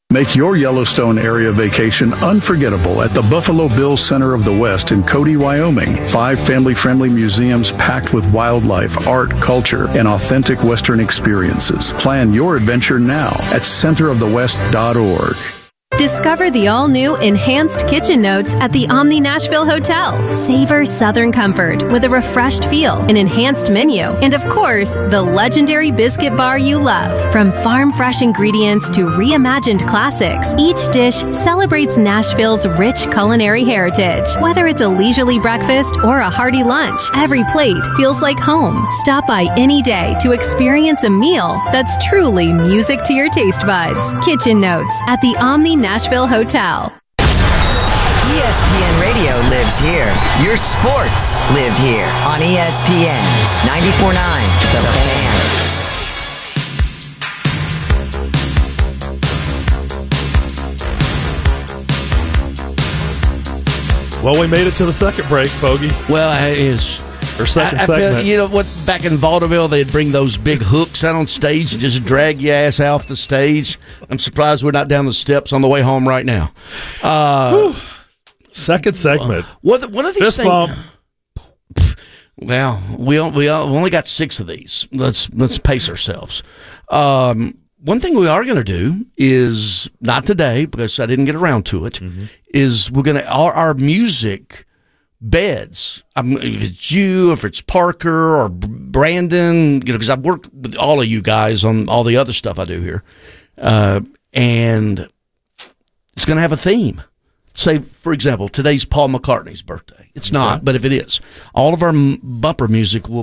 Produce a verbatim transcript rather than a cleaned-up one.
Make your Yellowstone area vacation unforgettable at the Buffalo Bills Center of the West in Cody, Wyoming. Five family-friendly museums packed with wildlife, art, culture, and authentic Western experiences. Plan your adventure now at center of the west dot org. Discover the all-new Enhanced Kitchen Notes at the Omni Nashville Hotel. Savor Southern comfort with a refreshed feel, an enhanced menu, and of course, the legendary biscuit bar you love. From farm-fresh ingredients to reimagined classics, each dish celebrates Nashville's rich culinary heritage. Whether it's a leisurely breakfast or a hearty lunch, every plate feels like home. Stop by any day to experience a meal that's truly music to your taste buds. Kitchen Notes at the Omni Nashville Hotel. E S P N Radio lives here. Your sports live here on E S P N ninety-four point nine The Fan. Well, we made it to the second break, Bogey. Well, it is. Or second I, I segment. feel, you know what? Back in Vaudeville, they'd bring those big hooks out on stage and just drag your ass off the stage. I'm surprised we're not down the steps on the way home right now. Uh, second segment. What? What are these Fist things? bump. Well, we we we only got six of these. Let's let's pace ourselves. Um, one thing we are going to do is not today because I didn't get around to it. Mm-hmm. Is we're going to our, our music beds. I'm, if it's you, if it's Parker or Brandon, you know, because I've worked with all of you guys on all the other stuff I do here, uh, and it's going to have a theme. Say, for example, today's Paul McCartney's birthday. It's not, okay. But if it is, all of our m- bumper music will